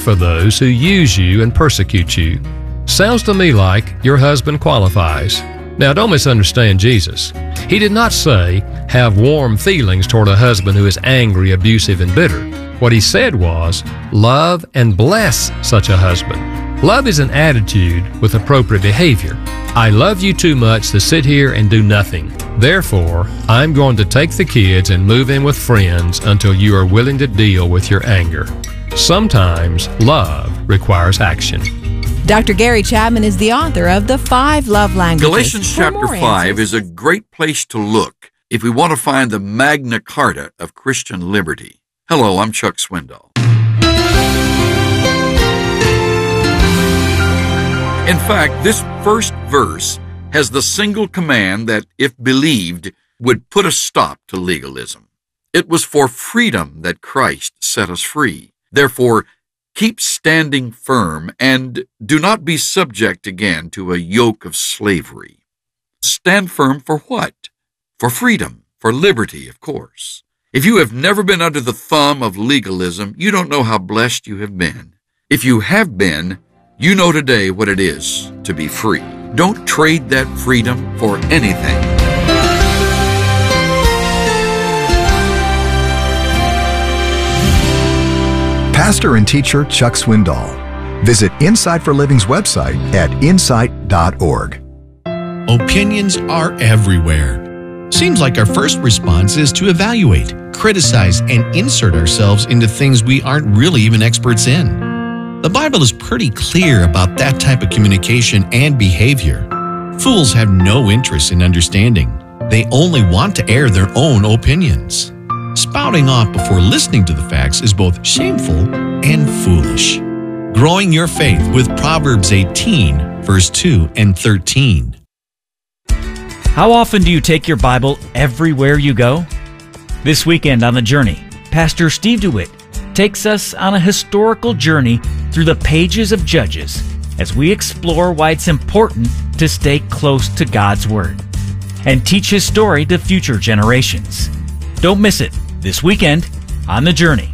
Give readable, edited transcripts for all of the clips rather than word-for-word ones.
for those who use you and persecute you. Sounds to me like your husband qualifies. Now, don't misunderstand Jesus. He did not say, have warm feelings toward a husband who is angry, abusive, and bitter. What he said was, love and bless such a husband. Love is an attitude with appropriate behavior. I love you too much to sit here and do nothing. Therefore, I'm going to take the kids and move in with friends until you are willing to deal with your anger. Sometimes love requires action. Dr. Gary Chapman is the author of The 5 Love Languages. Galatians chapter 5 is a great place to look if we want to find the Magna Carta of Christian liberty. Hello, I'm Chuck Swindoll. In fact, this first verse has the single command that, if believed, would put a stop to legalism. It was for freedom that Christ set us free. Therefore, keep standing firm and do not be subject again to a yoke of slavery. Stand firm for what? For freedom, for liberty, of course. If you have never been under the thumb of legalism, you don't know how blessed you have been. If you have been, you know today what it is to be free. Don't trade that freedom for anything. Pastor and teacher Chuck Swindoll. Visit Insight for Living's website at insight.org. Opinions are everywhere. Seems like our first response is to evaluate, criticize, and insert ourselves into things we aren't really even experts in. The Bible is pretty clear about that type of communication and behavior. Fools have no interest in understanding. They only want to air their own opinions. Spouting off before listening to the facts is both shameful and foolish. Growing your faith with Proverbs 18, verse 2 and 13. How often do you take your Bible everywhere you go? This weekend on The Journey, Pastor Steve DeWitt takes us on a historical journey through the pages of Judges as we explore why it's important to stay close to God's Word and teach His story to future generations. Don't miss it this weekend on The Journey.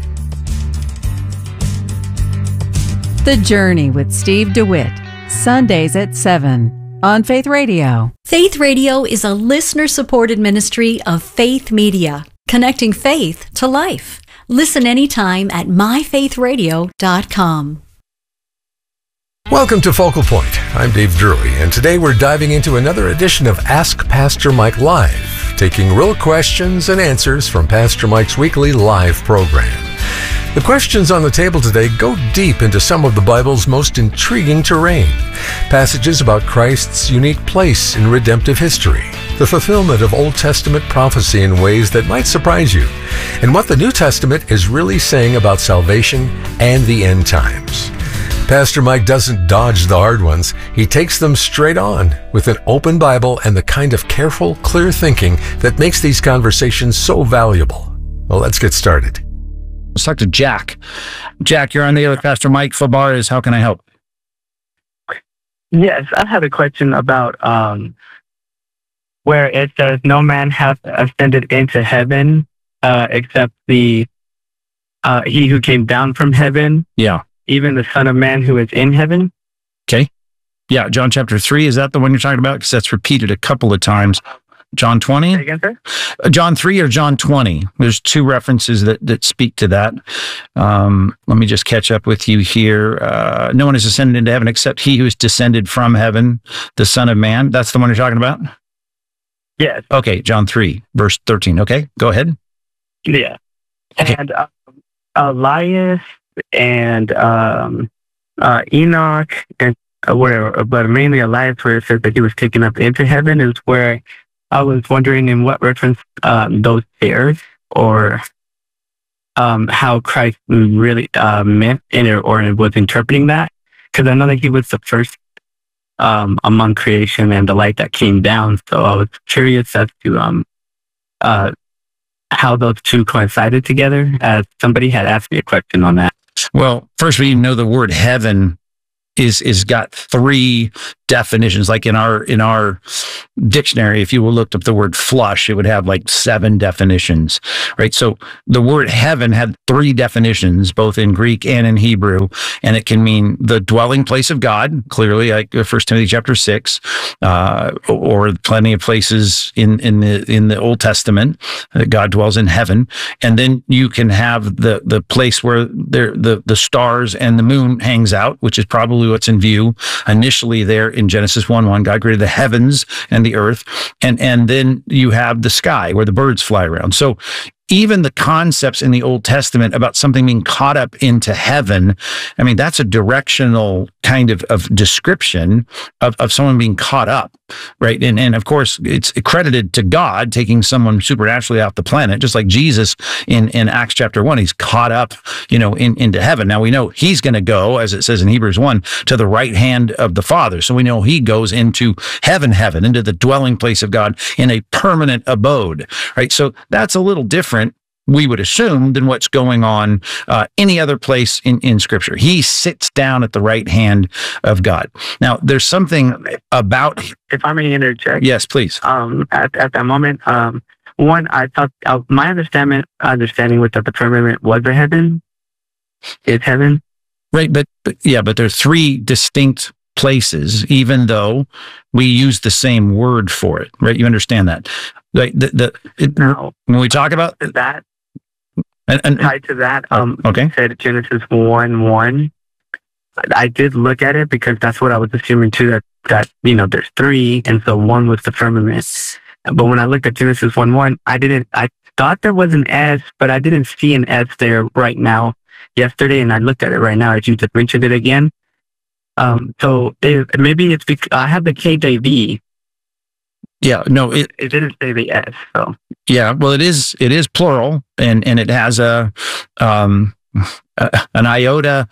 The Journey with Steve DeWitt, Sundays at 7 on Faith Radio. Faith Radio is a listener-supported ministry of Faith Media, connecting faith to life. Listen anytime at myfaithradio.com. Welcome to Focal Point. I'm Dave Drury, and today we're diving into another edition of Ask Pastor Mike Live, taking real questions and answers from Pastor Mike's weekly live program. The questions on the table today go deep into some of the Bible's most intriguing terrain. Passages about Christ's unique place in redemptive history, the fulfillment of Old Testament prophecy in ways that might surprise you, and what the New Testament is really saying about salvation and the end times. Pastor Mike doesn't dodge the hard ones. He takes them straight on with an open Bible and the kind of careful, clear thinking that makes these conversations so valuable. Well, let's get started. Let's talk to Jack. Jack, you're on the air with Pastor Mike Fabarez. How can I help? Yes, I had a question about where it says no man has ascended into heaven except he who came down from heaven. Yeah. Even the Son of Man who is in heaven. Okay. Yeah, John chapter 3. Is that the one you're talking about? Because that's repeated a couple of times. John 20? Say again, sir? John 3 or John 20? There's two references that speak to that. Let me just catch up with you here. No one has ascended into heaven except he who is descended from heaven, the Son of Man. That's the one you're talking about? Yes. Okay, John 3, verse 13. Okay, go ahead. Yeah. Okay. And Elias and Enoch and whatever, but mainly Elias, where it says that he was taken up into heaven, is where I was wondering in what reference those pairs or how Christ really meant in it or was interpreting that, because I know that he was the first among creation and the light that came down. So I was curious as to how those two coincided together, as somebody had asked me a question on that. Well, first we know the word heaven is got three definitions. Like in our dictionary, if you looked up the word flush, it would have like 7 definitions, right? So the word heaven had 3 definitions, both in Greek and in Hebrew, and it can mean the dwelling place of God, clearly, like 1 Timothy chapter 6, or plenty of places in the Old Testament that God dwells in heaven. And then you can have the place where the stars and the moon hangs out, which is probably what's in view initially there in Genesis 1:1. God created the heavens and the earth, and then you have the sky where the birds fly around. So even the concepts in the Old Testament about something being caught up into heaven, I mean, that's a directional kind of description of someone being caught up, right? And of course, it's credited to God taking someone supernaturally off the planet, just like Jesus in Acts chapter 1, he's caught up, into heaven. Now we know he's going to go, as it says in Hebrews 1, to the right hand of the Father. So we know he goes into heaven, into the dwelling place of God in a permanent abode, right? So that's a little different, we would assume, than what's going on any other place in Scripture. He sits down at the right hand of God. Now, there's something about... If I may interject. Yes, please. At that moment, one, I thought, my understanding was that the firmament was a heaven. It's heaven. Right, but there are 3 distinct places, even though we use the same word for it, right? You understand that? Like No. When we talk about that, and tied to that, okay, said Genesis 1:1. I did look at it because that's what I was assuming too. That there's 3, and so 1 was the firmament. But when I looked at Genesis 1:1, I thought there was an S, but I didn't see an S there right now. Yesterday, and I looked at it right now as you just mentioned it again. So maybe it's because I have the KJV. Yeah, no, it didn't say the S. So yeah, well, it is plural, and it has an iota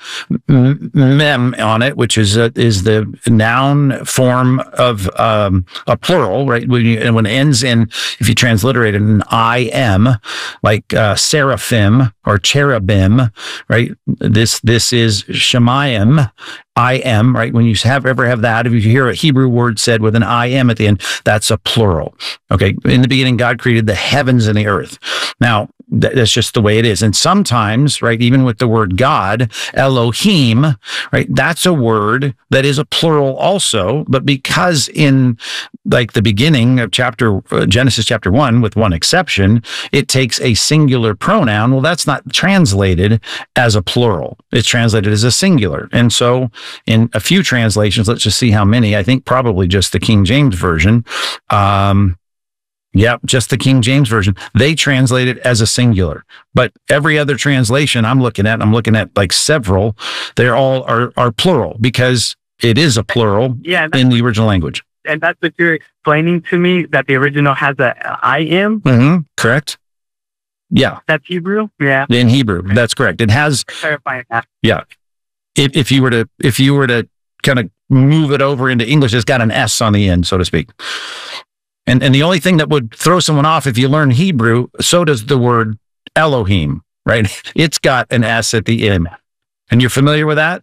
mem on it, which is the noun form of a plural, right? When it ends in, if you transliterate it in im, like seraphim or cherubim, right? This is shemayim, im, right? When you ever have that, if you hear a Hebrew word said with an im at the end, that's a plural. Okay, in the beginning, God created the heavens and the earth. Now, that's just the way it is. And sometimes, right, even with the word God, Elohim, right, that's a word that is a plural also, but because in like the beginning of Genesis chapter 1, with one exception, it takes a singular pronoun. Well, that's not translated as a plural. It's translated as a singular. And so in a few translations, let's just see how many, I think probably just the King James Version, yeah, just the King James Version. They translate it as a singular. But every other translation I'm looking at like several, they're all are plural because it is a plural in the original language. And that's what you're explaining to me, that the original has a im? Mm-hmm. Correct. Yeah. That's Hebrew? Yeah. In Hebrew. Okay. That's correct. It has... Clarifying that. Yeah. If you were to kind of move it over into English, it's got an S on the end, so to speak. And the only thing that would throw someone off if you learn Hebrew, so does the word Elohim, right? It's got an S at the end. And you're familiar with that?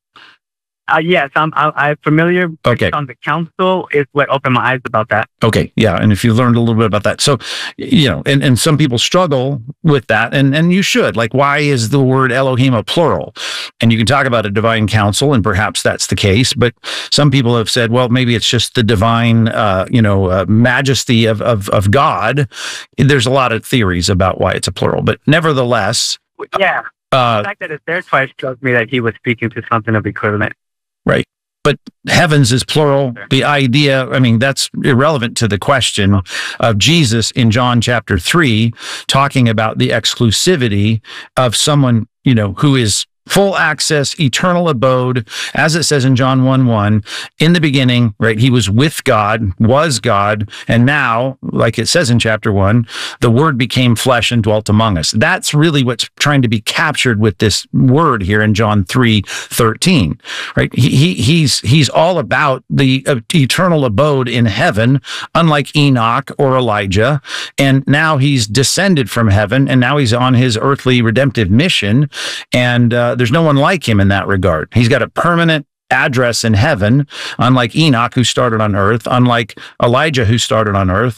Yes, I'm familiar. Okay. On the council is what opened my eyes about that. Okay, yeah, and if you learned a little bit about that. So, and some people struggle with that, and you should. Like, why is the word Elohim a plural? And you can talk about a divine council, and perhaps that's the case, but some people have said, well, maybe it's just the divine, majesty of God. There's a lot of theories about why it's a plural, but nevertheless... Yeah, the fact that it's there twice tells me that he was speaking to something of equivalent. Right. But heavens is plural. The idea, that's irrelevant to the question of Jesus in John chapter 3, talking about the exclusivity of someone, who is full access, eternal abode, as it says in John 1:1, in the beginning, right? He was with God, was God, and now, like it says in chapter 1, the Word became flesh and dwelt among us. That's really what's trying to be captured with this word here in John 3:13, right? He's all about the eternal abode in heaven, unlike Enoch or Elijah, and now he's descended from heaven, and now he's on his earthly redemptive mission, and there's no one like him in that regard. He's got a permanent address in heaven, unlike Enoch, who started on earth, unlike Elijah, who started on earth.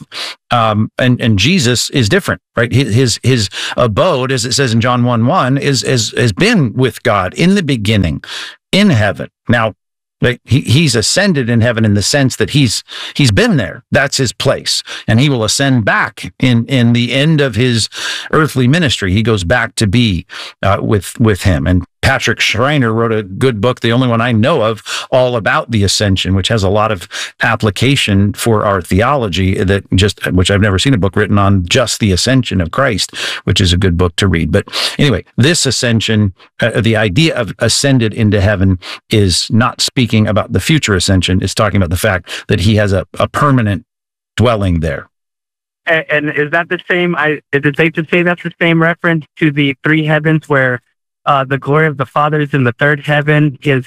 And Jesus is different, right? His abode, as it says in John 1:1, has been with God in the beginning, in heaven. Now, he's ascended in heaven in the sense that he's been there. That's his place. And he will ascend back in the end of his earthly ministry. He goes back to be with him. And Patrick Schreiner wrote a good book, the only one I know of, all about the ascension, which has a lot of application for our theology, which I've never seen a book written on just the ascension of Christ, which is a good book to read. But anyway, this ascension, the idea of ascended into heaven, is not speaking about the future ascension. It's talking about the fact that he has a permanent dwelling there. And is that the same? Is it safe to say that's the same reference to the three heavens where the glory of the Father is in the third heaven, he's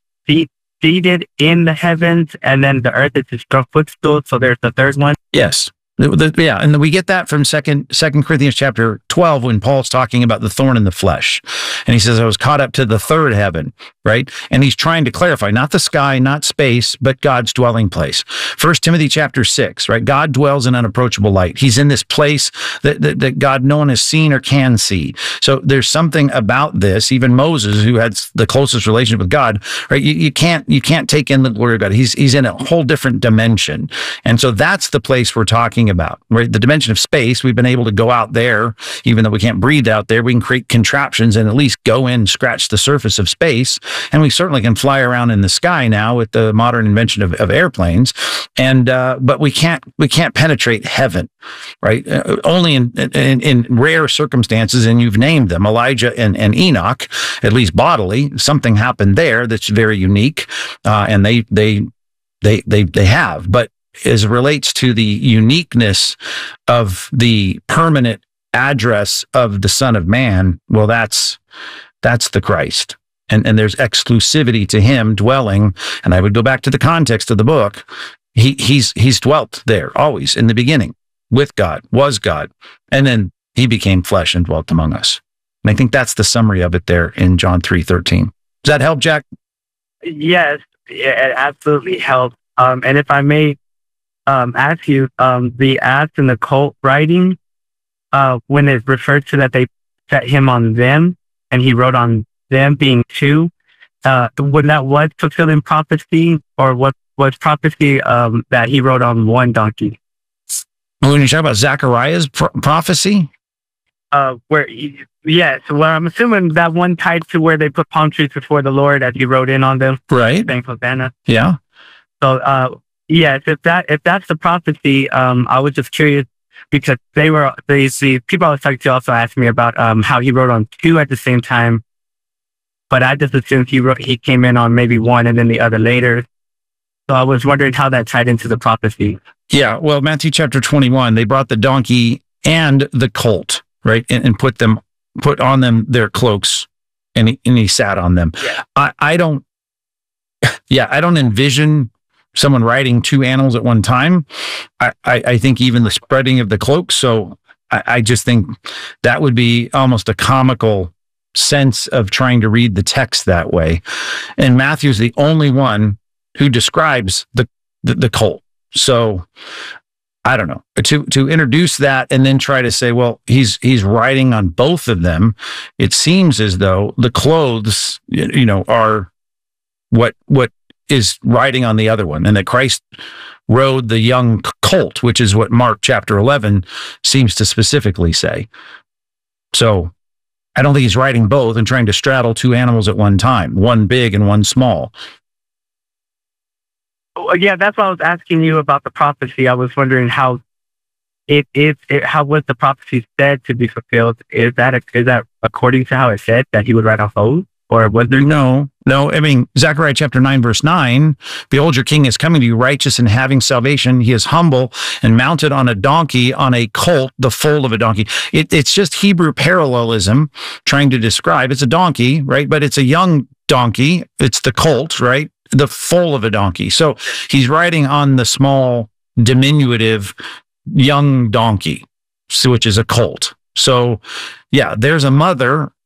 seated in the heavens, and then the earth is his footstool, so there's the third one? Yes. Yeah, and we get that from Second Corinthians chapter 12 when Paul's talking about the thorn in the flesh. And he says, I was caught up to the third heaven, right? And he's trying to clarify, not the sky, not space, but God's dwelling place. 1 Timothy chapter 6, right? God dwells in unapproachable light. He's in this place that God no one has seen or can see. So there's something about this. Even Moses, who had the closest relationship with God, right? You can't take in the glory of God. He's in a whole different dimension. And so that's the place we're talking about, right? The dimension of space. We've been able to go out there, even though we can't breathe out there. We can create contraptions and at least go in, scratch the surface of space. And we certainly can fly around in the sky now with the modern invention of airplanes. And but we can't penetrate heaven, right? Only in rare circumstances, and you've named them, Elijah and Enoch, at least bodily. Something happened there that's very unique, and they have. But as it relates to the uniqueness of the permanent address of the Son of Man, well, that's the Christ. And there's exclusivity to him dwelling. And I would go back to the context of the book. He's dwelt there always in the beginning with God, was God. And then he became flesh and dwelt among us. And I think that's the summary of it there in John 3:13. Does that help, Jack? Yes, it absolutely helps. And if I may ask you, the Acts and the cult writing, when it refers to that they set him on them and he wrote on them being two, would that was fulfilling prophecy, or what was prophecy that he wrote on one donkey? When you talk about Zechariah's prophecy? Yes, well, I'm assuming that one tied to where they put palm trees before the Lord as he wrote in on them. Right. Thank Hosanna. Yeah. So, yes, if that's the prophecy, I was just curious because the people I was talking to also asked me about how he wrote on two at the same time, but I just assumed he came in on maybe one and then the other later. So I was wondering how that tied into the prophecy. Yeah, well, Matthew chapter 21, they brought the donkey and the colt, right, and put on them their cloaks, and he sat on them. Yeah. I don't envision someone riding two animals at one time. I think even the spreading of the cloaks. So I just think that would be almost a comical sense of trying to read the text that way. And Matthew's the only one who describes the colt. So I don't know, to introduce that and then try to say, well, he's riding on both of them. It seems as though the clothes, are what is riding on the other one, and that Christ rode the young colt, which is what Mark chapter 11 seems to specifically say. So I don't think he's riding both and trying to straddle two animals at one time, one big and one small. Yeah, that's why I was asking you about the prophecy. I was wondering how how was the prophecy said to be fulfilled? Is that according to how it said that he would ride off both? Or was there no? I mean, Zechariah chapter 9, verse 9, behold, your king is coming to you, righteous and having salvation. He is humble and mounted on a donkey, on a colt, the foal of a donkey. It's just Hebrew parallelism trying to describe. It's a donkey, right? But it's a young donkey. It's the colt, right? The foal of a donkey. So he's riding on the small, diminutive, young donkey, which is a colt. So yeah, there's a mother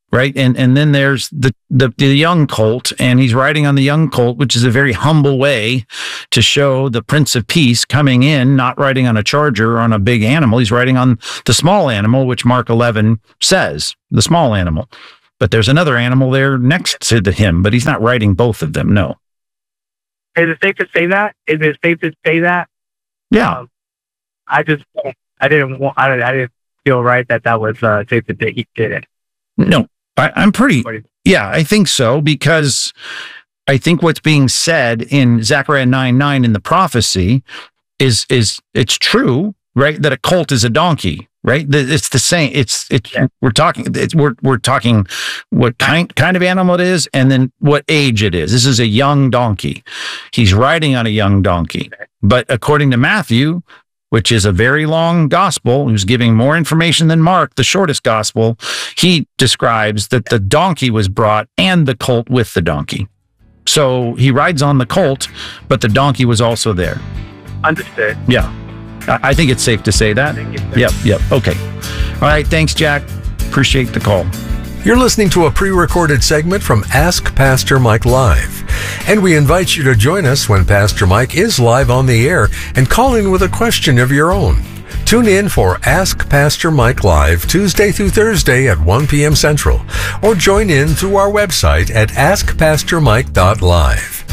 right? And then there's the young colt, and he's riding on the young colt, which is a very humble way to show the Prince of Peace coming in, not riding on a charger or on a big animal. He's riding on the small animal, which Mark 11 says, the small animal. But there's another animal there next to him, but he's not riding both of them, no. Is it safe to say that? Is it safe to say that? Yeah. I didn't feel right that was safe to say he did it. No, I'm pretty, yeah, I think so, because I think what's being said in Zechariah 9:9 in the prophecy is it's true, right? That a colt is a donkey, right? It's the same. We're talking what kind of animal it is, and then what age it is. This is a young donkey. He's riding on a young donkey. But according to Matthew, which is a very long gospel, who's giving more information than Mark, the shortest gospel, he describes that the donkey was brought and the colt with the donkey. So he rides on the colt, but the donkey was also there. Understood. Yeah. I think it's safe to say that. Yep. Okay. All right. Thanks, Jack. Appreciate the call. You're listening to a pre-recorded segment from Ask Pastor Mike Live. And we invite you to join us when Pastor Mike is live on the air and call in with a question of your own. Tune in for Ask Pastor Mike Live Tuesday through Thursday at 1 p.m. Central, or join in through our website at askpastormike.live.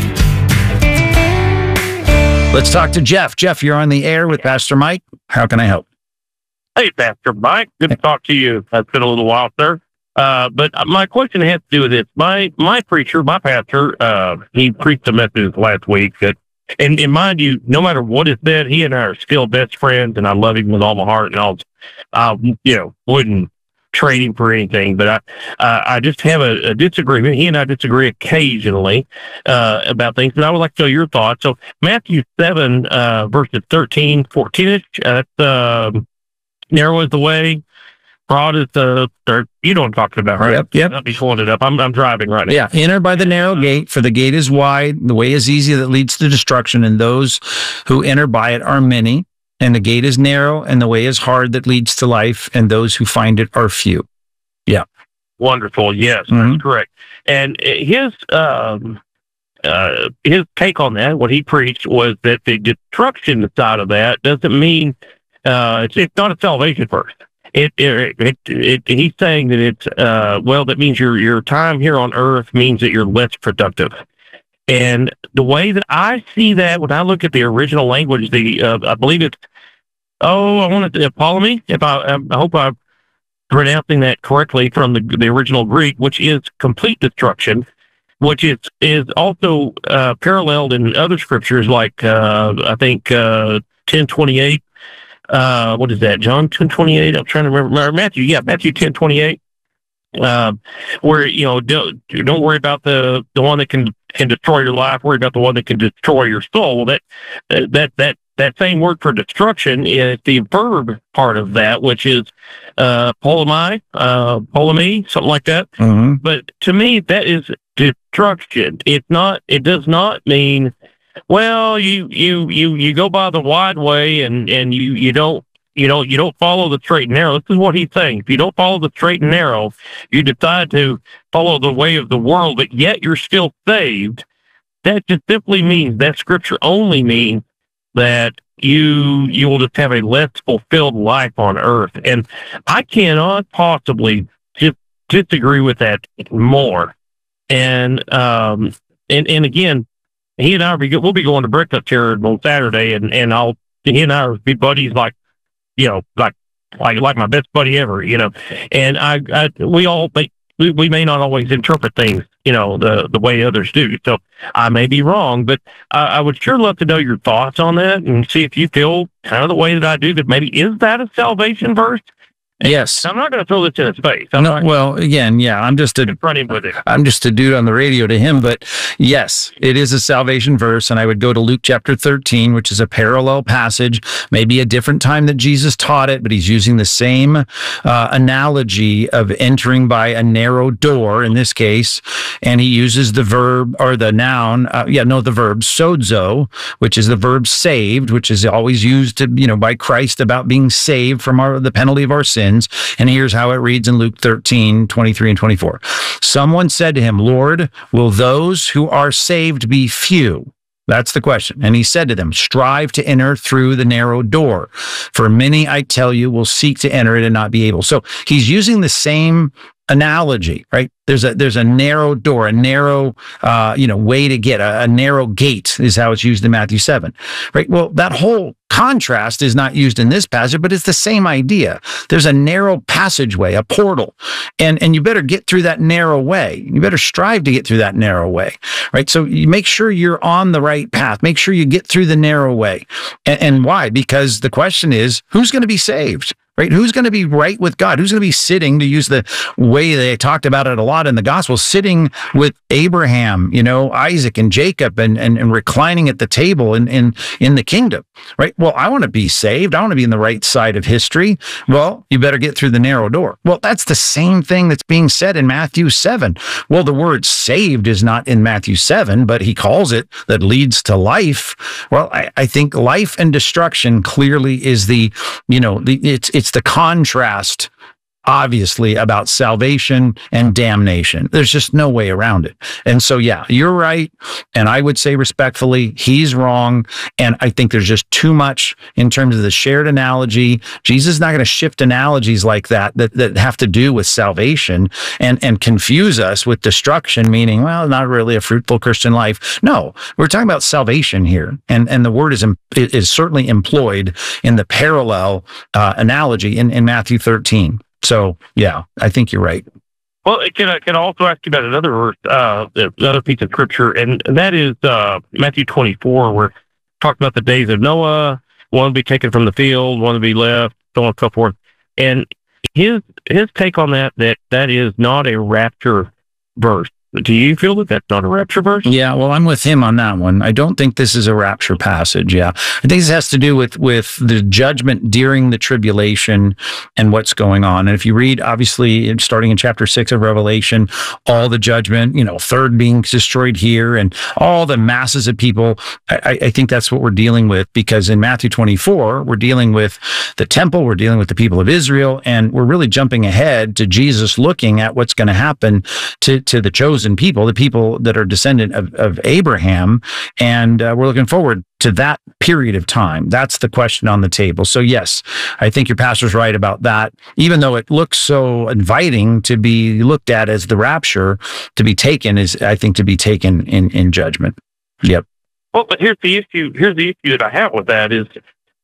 Let's talk to Jeff. Jeff, you're on the air with Pastor Mike. How can I help? Hey, Pastor Mike. Good to talk to you. It's been a little while, sir. But my question has to do with this. My preacher, my pastor, he preached a message last week that, and mind you, no matter what is said, he and I are still best friends, and I love him with all my heart, and I wouldn't trade him for anything. But I just have a disagreement. He and I disagree occasionally about things, but I would like to know your thoughts. So Matthew 7, verses 13, 14-ish, that's narrow is the way, broad is the, you know what I'm talking about, right? Yep. I'll be pulling it up. I'm driving right now. Yeah. Enter by the narrow gate, for the gate is wide, the way is easy that leads to destruction, and those who enter by it are many. And the gate is narrow, and the way is hard that leads to life, and those who find it are few. Yeah. Wonderful. Yes, that's correct. And his take on that, what he preached, was that the destruction side of that doesn't mean it's not a salvation verse. He's saying that it's that means your time here on earth means that you're less productive. And the way that I see that, when I look at the original language, I believe it's Ptolemy. I hope I'm pronouncing that correctly, from the original Greek, which is complete destruction, which is also paralleled in other scriptures, like I think 10:28. What is that? John 10:28. I'm trying to remember. Matthew 10:28. Where don't worry about the one that can destroy your life. Worry about the one that can destroy your soul. Well, that same word for destruction is the verb part of that, which is polemy, something like that. Mm-hmm. But to me, that is destruction. It does not mean, well, you go by the wide way and you don't follow the straight and narrow. This is what he's saying. If you don't follow the straight and narrow, you decide to follow the way of the world, but yet you're still saved. That just simply means, that scripture only means that you will just have a less fulfilled life on earth. And I cannot possibly just disagree with that more. And again, he and I we'll be going to breakfast here on Saturday, and he and I will be buddies like my best buddy ever, and we may not always interpret things, the way others do. So I may be wrong, but I would sure love to know your thoughts on that, and see if you feel kind of the way that I do, that maybe is that a salvation verse? Yes. I'm not going to throw this in his face. I'm just confront him with it. I'm just a dude on the radio to him, but yes, it is a salvation verse, and I would go to Luke chapter 13, which is a parallel passage, maybe a different time that Jesus taught it, but he's using the same analogy of entering by a narrow door in this case, and he uses the verb, or the noun, the verb sozo, which is the verb saved, which is always used by Christ about being saved from the penalty of our sin. sins. And here's how it reads in Luke 13, 23 and 24. Someone said to him, Lord, will those who are saved be few? That's the question. And he said to them, strive to enter through the narrow door. For many, I tell you, will seek to enter it and not be able. So he's using the same analogy, right? There's a narrow door, a narrow, way to get, a narrow gate is how it's used in Matthew 7, right? Well, that whole contrast is not used in this passage, but it's the same idea. There's a narrow passageway, a portal, and you better get through that narrow way. You better strive to get through that narrow way, right? So you make sure you're on the right path. Make sure you get through the narrow way. And why? Because the question is, who's going to be saved? Right? Who's going to be right with God? Who's going to be sitting, to use the way they talked about it a lot in the gospel, sitting with Abraham, Isaac and Jacob and reclining at the table in the kingdom, right? Well, I want to be saved. I want to be in the right side of history. Well, you better get through the narrow door. Well, that's the same thing that's being said in Matthew 7. Well, the word saved is not in Matthew 7, but he calls it that leads to life. Well, I think life and destruction clearly is it's the contrast, obviously, about salvation and damnation. There's just no way around it. And so, yeah, you're right. And I would say respectfully, he's wrong. And I think there's just too much in terms of the shared analogy. Jesus is not going to shift analogies like that have to do with salvation and confuse us with destruction, meaning, well, not really a fruitful Christian life. No, we're talking about salvation here. And the word is certainly employed in the parallel analogy in Matthew 13. So, yeah, I think you're right. Well, can I also ask you about another verse, another piece of scripture, and that is Matthew 24, where it talks about the days of Noah, one to be taken from the field, one to be left, so on and so forth. And his take on that is not a rapture verse. Do you feel that that's not a rapture verse? Yeah, well, I'm with him on that one. I don't think this is a rapture passage, yeah. I think this has to do with the judgment during the tribulation and what's going on. And if you read, obviously, starting in chapter 6 of Revelation, all the judgment, third being destroyed here and all the masses of people, I think that's what we're dealing with, because in Matthew 24, we're dealing with the temple, we're dealing with the people of Israel, and we're really jumping ahead to Jesus looking at what's going to happen to the chosen people, the people that are descendant of Abraham, and we're looking forward to that period of time. That's the question on the table. So yes, I think your pastor's right about that. Even though it looks so inviting to be looked at as the rapture, to be taken in judgment. Yep. Well, but here's the issue that I have with that is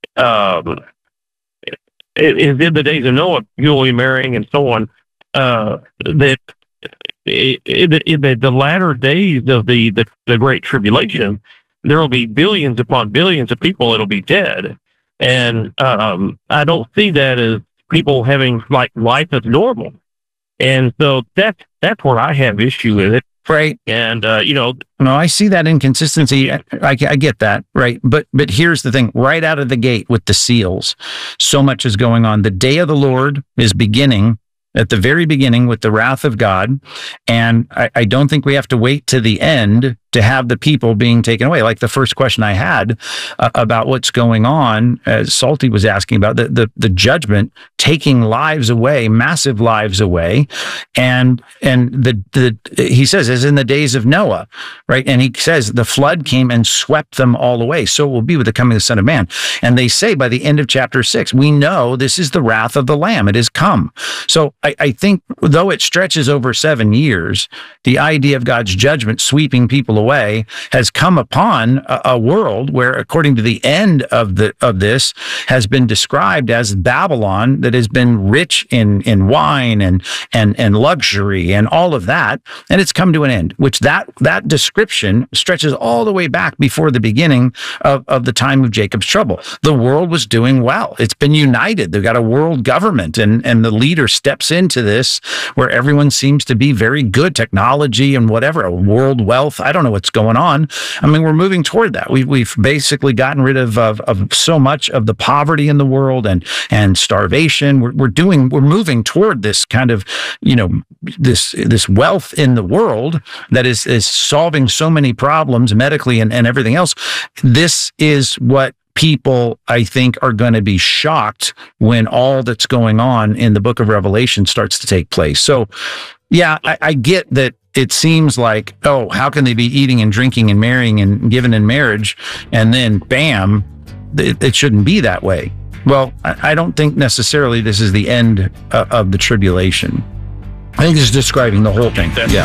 in the days of Noah, you'll be marrying and so on, that in the latter days of the Great Tribulation, there will be billions upon billions of people that'll be dead. And I don't see that as people having like life as normal. And so that's where I have issue with it. Right. And, No, I see that inconsistency. I get that. Right. But here's the thing, right out of the gate with the seals, so much is going on. The day of the Lord is beginning at the very beginning with the wrath of God. And I don't think we have to wait to the end to have the people being taken away. Like the first question I had about what's going on, as Salty was asking about the judgment, taking lives away, massive lives away. And he says, as in the days of Noah, right? And he says the flood came and swept them all away. So it will be with the coming of the Son of Man. And they say by the end of chapter 6, we know this is the wrath of the Lamb. It has come. So I think though it stretches over 7 years, the idea of God's judgment sweeping people away has come upon a world where, according to the end of this, has been described as Babylon, that has been rich in wine and luxury and all of that, and it's come to an end. Which that description stretches all the way back before the beginning of the time of Jacob's trouble. The world was doing well; it's been united. They've got a world government, and the leader steps into this where everyone seems to be very good, technology and whatever, world wealth. I don't know what's going on. I mean, we're moving toward that. We've basically gotten rid of so much of the poverty in the world and starvation. We're moving toward this kind of, this wealth in the world that is solving so many problems medically and everything else. This is what people, I think, are going to be shocked when all that's going on in the book of Revelation starts to take place. So, yeah, I get that it seems like, oh, how can they be eating and drinking and marrying and giving in marriage? And then, bam, it shouldn't be that way. Well, I don't think necessarily this is the end of the tribulation. I think this is describing the whole thing. Yeah.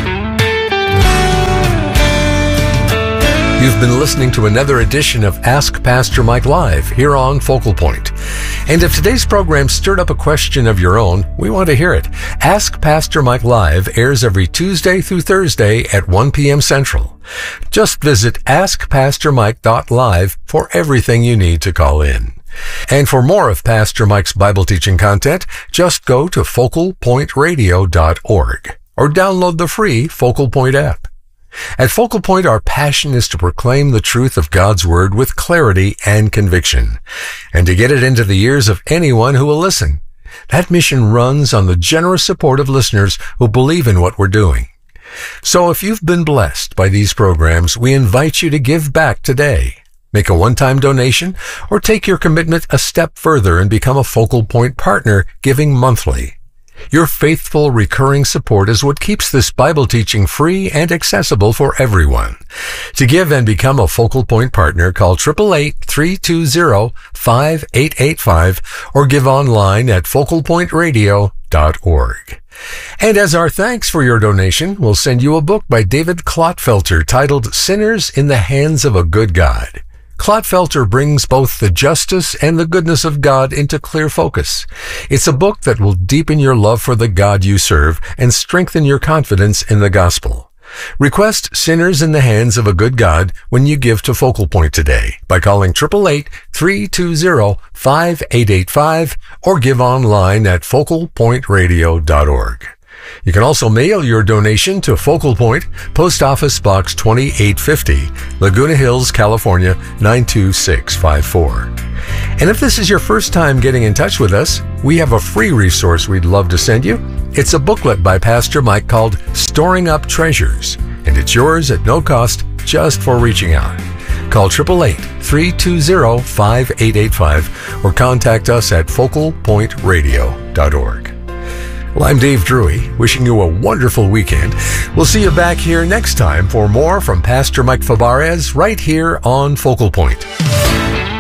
You've been listening to another edition of Ask Pastor Mike Live here on Focal Point. And if today's program stirred up a question of your own, we want to hear it. Ask Pastor Mike Live airs every Tuesday through Thursday at 1 p.m. Central. Just visit askpastormike.live for everything you need to call in. And for more of Pastor Mike's Bible teaching content, just go to focalpointradio.org or download the free Focal Point app. At Focal Point, our passion is to proclaim the truth of God's Word with clarity and conviction, and to get it into the ears of anyone who will listen. That mission runs on the generous support of listeners who believe in what we're doing. So if you've been blessed by these programs, we invite you to give back today. Make a one-time donation or take your commitment a step further and become a Focal Point partner, giving monthly. Your faithful, recurring support is what keeps this Bible teaching free and accessible for everyone. To give and become a Focal Point partner, call 888-320-5885 or give online at focalpointradio.org. And as our thanks for your donation, we'll send you a book by David Clotfelter titled Sinners in the Hands of a Good God. Clotfelter brings both the justice and the goodness of God into clear focus. It's a book that will deepen your love for the God you serve and strengthen your confidence in the gospel. Request Sinners in the Hands of a Good God when you give to Focal Point today by calling 888-320-5885 or give online at focalpointradio.org. You can also mail your donation to Focal Point, Post Office Box 2850, Laguna Hills, California 92654. And if this is your first time getting in touch with us, we have a free resource we'd love to send you. It's a booklet by Pastor Mike called Storing Up Treasures, and it's yours at no cost just for reaching out. Call 888-320-5885 or contact us at focalpointradio.org. Well, I'm Dave Drury, wishing you a wonderful weekend. We'll see you back here next time for more from Pastor Mike Fabarez right here on Focal Point.